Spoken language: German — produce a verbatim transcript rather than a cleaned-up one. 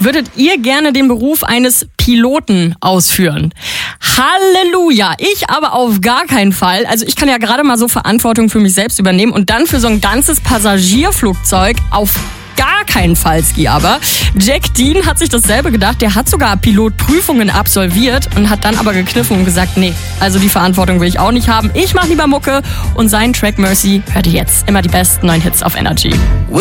Würdet ihr gerne den Beruf eines Piloten ausführen? Halleluja, ich aber auf gar keinen Fall. Also ich kann ja gerade mal so Verantwortung für mich selbst übernehmen und dann für so ein ganzes Passagierflugzeug auf gar keinen Fall, Ski aber. Jack Dean hat sich dasselbe gedacht, der hat sogar Pilotprüfungen absolviert und hat dann aber gekniffen und gesagt, nee, also die Verantwortung will ich auch nicht haben. Ich mach lieber Mucke und seinen Track Mercy hört ihr jetzt. Immer die besten neuen Hits auf Energy.